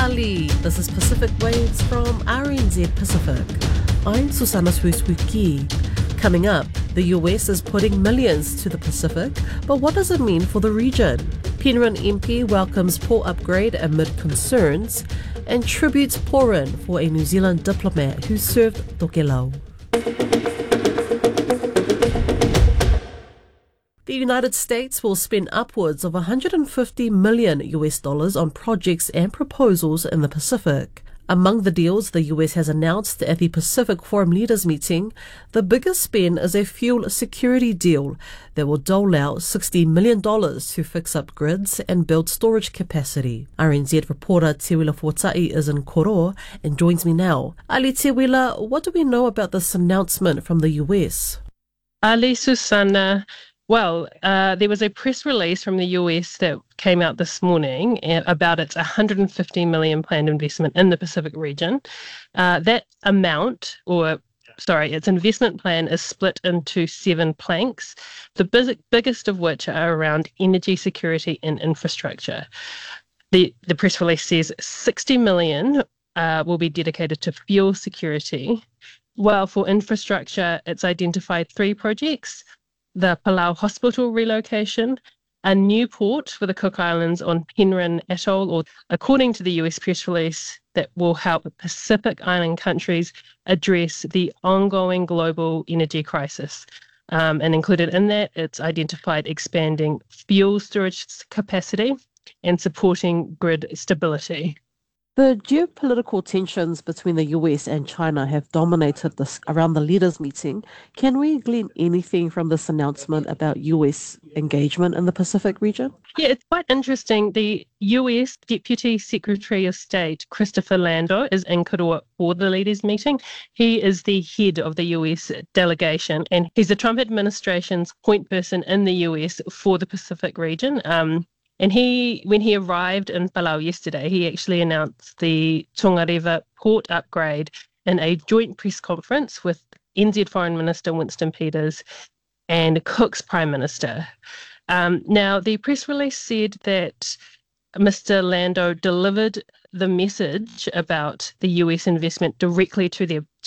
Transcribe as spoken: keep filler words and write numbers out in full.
Ali. This is Pacific Waves from R N Z Pacific. I'm Susanna Swiswiki. Coming up, the U S is putting millions to the Pacific, but what does it mean for the region? Penryn M P welcomes port upgrade amid concerns and tributes Porin for a New Zealand diplomat who served Tokelau. The United States will spend upwards of one hundred fifty million U S dollars on projects and proposals in the Pacific. Among the deals the U S has announced at the Pacific Forum Leaders meeting, the biggest spend is a fuel security deal that will dole out sixty million dollars to fix up grids and build storage capacity. R N Z reporter Te Wila Fortai is in Koro and joins me now. Ali Te Wila, what do we know about this announcement from the U S? Ali, Susanna. Well, uh, there was a press release from the U S that came out this morning about its one hundred fifty million dollars planned investment in the Pacific region. Uh, that amount, or sorry, its investment plan is split into seven planks, the big, biggest of which are around energy security and infrastructure. The, the press release says sixty million dollars uh, will be dedicated to fuel security, while for infrastructure, it's identified three projects: the Palau Hospital relocation, a new port for the Cook Islands on Penryn Atoll, or according to the U S press release, that will help Pacific Island countries address the ongoing global energy crisis. Um, and included in that, it's identified expanding fuel storage capacity and supporting grid stability. The geopolitical tensions between the U S and China have dominated this around the leaders' meeting. Can we glean anything from this announcement about U S engagement in the Pacific region? Yeah, it's quite interesting. The U S Deputy Secretary of State, Christopher Landau, is in Koroa for the leaders' meeting. He is the head of the U S delegation, and he's the Trump administration's point person in the U S for the Pacific region. Um, And he, when he arrived in Palau yesterday, he actually announced the Tongareva port upgrade in a joint press conference with N Z Foreign Minister Winston Peters and Cook's Prime Minister. Um, now, the press release said that Mister Landau delivered the message about the U S investment directly to the